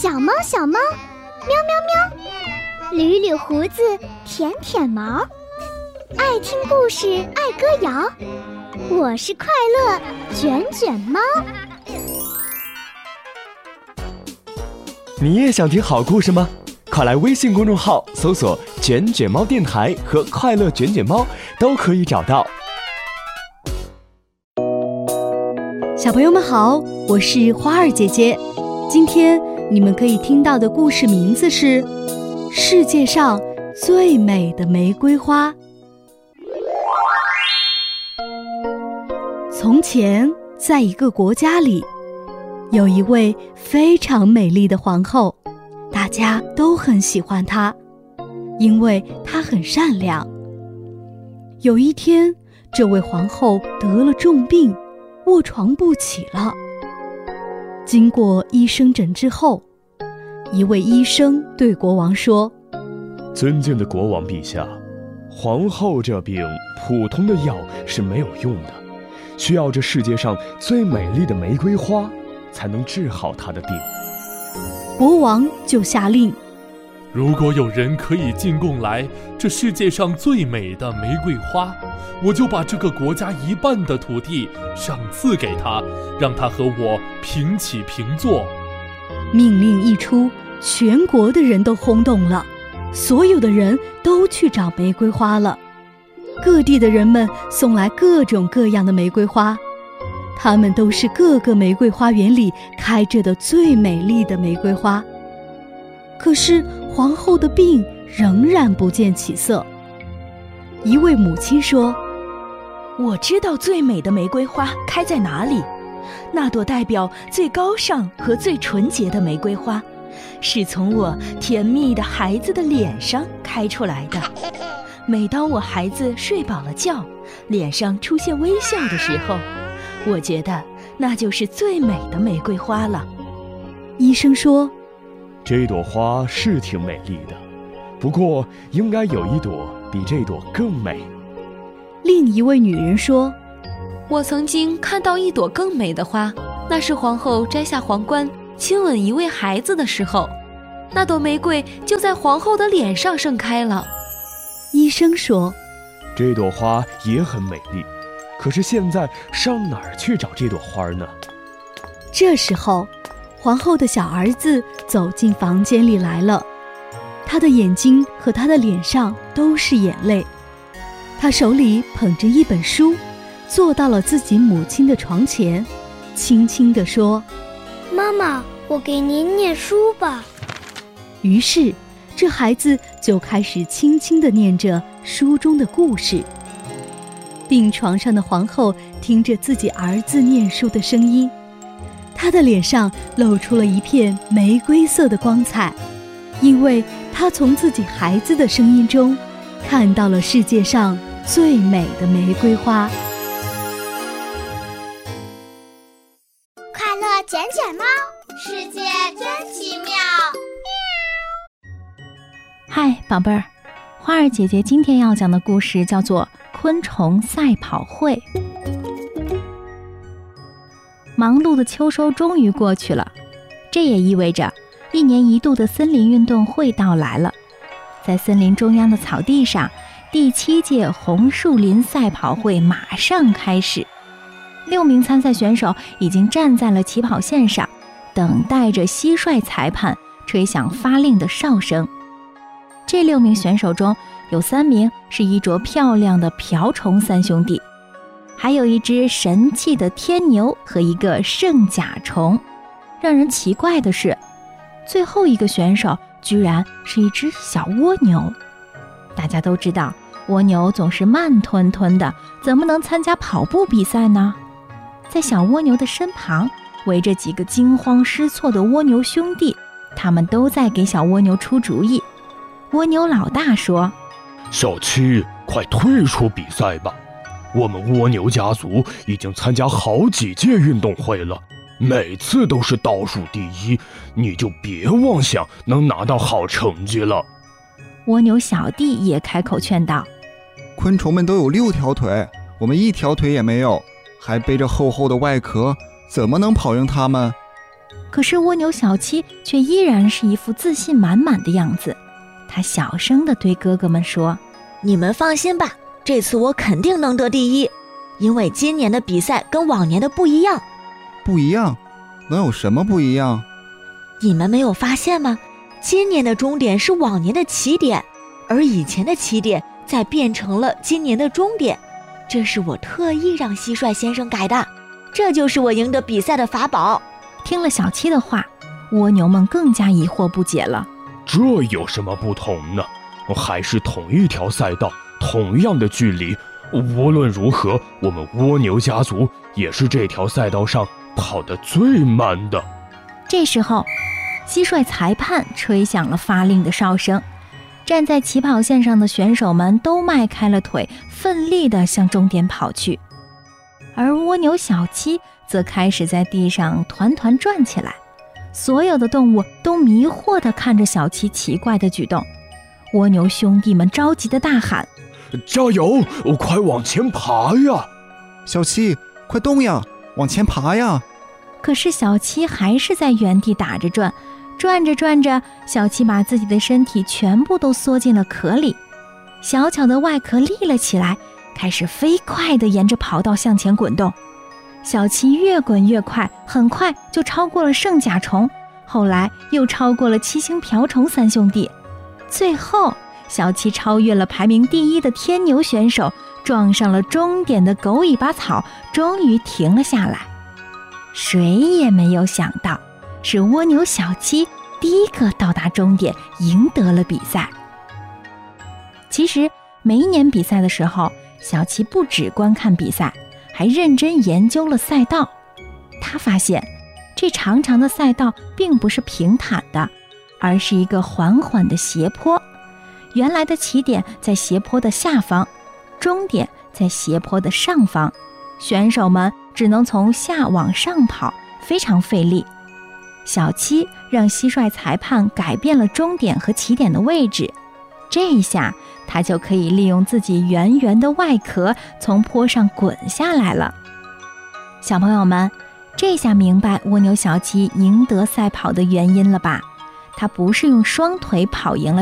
小猫小猫，喵喵喵，捋捋胡子，舔舔毛，爱听故事，爱歌谣。我是快乐卷卷猫。 你也想听好故事吗？快来微信公众号搜索卷卷猫电台和快乐卷卷猫，都可以找到。 小朋友们好，我是花儿姐姐。今天你们可以听到的故事名字是《世界上最美的玫瑰花》。从前，在一个国家里，有一位非常美丽的皇后，大家都很喜欢她，因为她很善良。有一天，这位皇后得了重病，卧床不起了。经过医生诊治后，一位医生对国王说： 尊敬的国王陛下，皇后这病普通的药是没有用的，需要这世界上最美丽的玫瑰花才能治好她的病。 国王就下令， 如果有人可以进贡来这世界上最美的玫瑰花，我就把这个国家一半的土地赏赐给他，让他和我平起平坐。 命令一出，全国的人都轰动了，所有的人都去找玫瑰花了。各地的人们送来各种各样的玫瑰花，它们都是各个玫瑰花园里开着的最美丽的玫瑰花。可是皇后的病仍然不见起色。一位母亲说： 我知道最美的玫瑰花开在哪里，那朵代表最高尚和最纯洁的玫瑰花，是从我甜蜜的孩子的脸上开出来的。每当我孩子睡饱了觉，脸上出现微笑的时候，我觉得那就是最美的玫瑰花了。 医生说： 这朵花是挺美丽的，不过应该有一朵比这朵更美。 另一位女人说： 我曾经看到一朵更美的花，那是皇后摘下皇冠亲吻一位孩子的时候，那朵玫瑰就在皇后的脸上盛开了。 医生说： 这朵花也很美丽，可是现在上哪儿去找这朵花呢？ 这时候，皇后的小儿子走进房间里来了，他的眼睛和他的脸上都是眼泪。他手里捧着一本书，坐到了自己母亲的床前，轻轻地说： 妈妈，我给您念书吧。 于是这孩子就开始轻轻地念着书中的故事。病床上的皇后听着自己儿子念书的声音，她的脸上露出了一片玫瑰色的光彩，因为她从自己孩子的声音中看到了世界上最美的玫瑰花。 快乐卷卷猫，世界真奇妙。 嗨，宝贝儿，花儿姐姐今天要讲的故事叫做《昆虫赛跑会》。忙碌的秋收终于过去了，这也意味着1年1度的森林运动会到来了。在森林中央的草地上，第7届红树林赛跑会马上开始。6名参赛选手已经站在了起跑线上，等待着蟋蟀裁判吹响发令的哨声。这6名选手中有3名是衣着漂亮的瓢虫三兄弟，还有一只神气的天牛和一个圣甲虫。让人奇怪的是，最后一个选手居然是一只小蜗牛。大家都知道，蜗牛总是慢吞吞的，怎么能参加跑步比赛呢？在小蜗牛的身旁围着几个惊慌失措的蜗牛兄弟，他们都在给小蜗牛出主意。蜗牛老大说： 小七，快退出比赛吧，我们蜗牛家族已经参加好几届运动会了，每次都是倒数第一，你就别妄想能拿到好成绩了。 蜗牛小弟也开口劝道： 昆虫们都有6条腿，我们1条腿也没有，还背着厚厚的外壳，怎么能跑赢他们？ 可是蜗牛小七却依然是一副自信满满的样子。他小声地对哥哥们说： 你们放心吧，这次我肯定能得第一，因为今年的比赛跟往年的不一样。 不一样？能有什么不一样？ 你们没有发现吗？今年的终点是往年的起点，而以前的起点再变成了今年的终点，这是我特意让蟋蟀先生改的，这就是我赢得比赛的法宝。 听了小七的话，蜗牛们更加疑惑不解了。 这有什么不同呢？还是同一条赛道，同样的距离，无论如何，我们蜗牛家族也是这条赛道上跑得最慢的。 这时候，蟋蟀裁判吹响了发令的哨声，站在起跑线上的选手们都迈开了腿，奋力地向终点跑去。而蜗牛小七则开始在地上团团转起来，所有的动物都迷惑地看着小七奇怪的举动。蜗牛兄弟们着急地大喊： 加油，快往前爬呀！ 小七，快动呀，往前爬呀！ 可是小七还是在原地打着转，转着转着，小七把自己的身体全部都缩进了壳里，小巧的外壳立了起来，开始飞快地沿着跑道向前滚动。小七越滚越快，很快就超过了圣甲虫，后来又超过了七星瓢虫三兄弟，最后小七超越了排名第一的天牛选手，撞上了终点的狗尾巴草，终于停了下来。谁也没有想到，是蜗牛小七第一个到达终点，赢得了比赛。其实每一年比赛的时候，小七不只观看比赛，还认真研究了赛道。他发现这长长的赛道并不是平坦的，而是一个缓缓的斜坡。原来的起点在斜坡的下方，终点在斜坡的上方，选手们只能从下往上跑，非常费力。小七让蟋蟀裁判改变了终点和起点的位置，这一下他就可以利用自己圆圆的外壳从坡上滚下来了。小朋友们，这下明白蜗牛小七赢得赛跑的原因了吧？他不是用双腿跑赢了